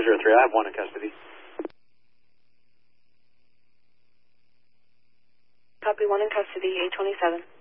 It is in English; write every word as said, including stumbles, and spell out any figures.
four zero three, I have one in custody. Copy, one in custody, eight twenty-seven.